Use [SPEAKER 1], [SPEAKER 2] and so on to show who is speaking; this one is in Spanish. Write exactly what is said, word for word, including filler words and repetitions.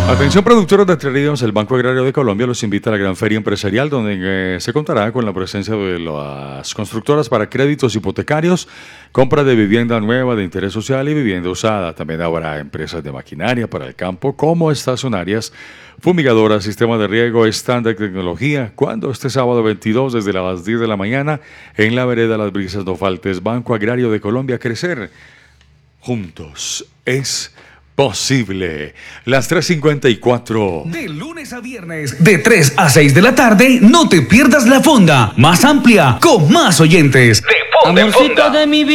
[SPEAKER 1] Atención productores de Entre Ríos, el Banco Agrario de Colombia los invita a la gran feria empresarial donde eh, se contará con la presencia de las constructoras para créditos hipotecarios, compra de vivienda nueva de interés social y vivienda usada. También habrá empresas de maquinaria para el campo como estacionarias, fumigadoras, sistema de riego, stand de tecnología. Cuando este sábado veintidós desde las diez de la mañana en la vereda Las Brisas no faltes. Banco Agrario de Colombia, crecer juntos es posible. Las tres cincuenta y cuatro.
[SPEAKER 2] De lunes a viernes, de tres a seis de la tarde, no te pierdas la fonda más amplia, con más oyentes. De Fonda en
[SPEAKER 3] Amorcito
[SPEAKER 2] Fonda.
[SPEAKER 3] de mi vida.